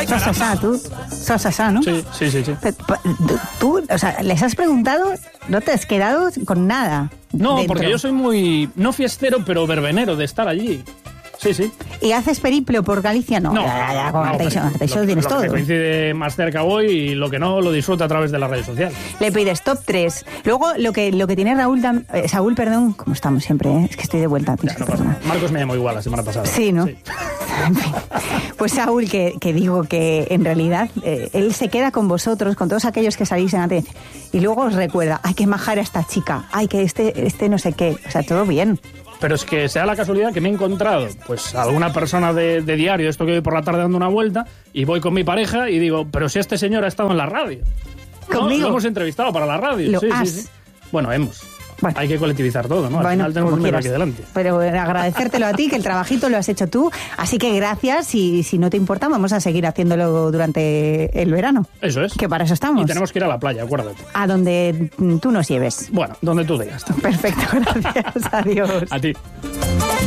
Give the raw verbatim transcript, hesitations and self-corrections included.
Sos asá, tú. Sos asá, ¿no? Sí, sí, sí. sí. Pero, tú, o sea, les has preguntado, no te has quedado con nada. No, dentro. porque yo soy muy, no fiestero, pero verbenero de estar allí. Sí, sí. ¿Y haces periplo por Galicia? No, No, ya, ya, no, con no, Arteixo, pero Arteixo lo, tienes lo todo. que te coincide más cerca voy y lo que no lo disfruto a través de las redes sociales. Le pides top tres. Luego, lo que, lo que tiene Raúl, tam- eh, Saúl, perdón, como estamos siempre, ¿eh? Es que estoy de vuelta. Ya, no pasa nada. Marcos me llamó igual la semana pasada. Sí, ¿no? Sí. En fin. Pues Saúl, que, que digo que en realidad eh, él se queda con vosotros, con todos aquellos que salís en la tele, y luego os recuerda, ay, que majar a esta chica, ay, que este, este no sé qué, o sea, todo bien. Pero es que sea la casualidad que me he encontrado pues alguna persona de, de diario, esto que voy por la tarde dando una vuelta, y voy con mi pareja y digo, pero si este señor ha estado en la radio. ¿No? ¿Conmigo? Lo hemos entrevistado para la radio. Lo sí, has. sí, sí. Bueno, hemos. Bueno. Hay que colectivizar todo, ¿no? Al Bueno, final tenemos como un número quieras. aquí delante. Pero eh, agradecértelo a ti, que el trabajito lo has hecho tú. Así que gracias y si no te importa, vamos a seguir haciéndolo durante el verano. Eso es. Que para eso estamos. Y tenemos que ir a la playa, acuérdate. A donde mm, tú nos lleves. Bueno, donde tú digas. Perfecto, gracias. Adiós. A ti.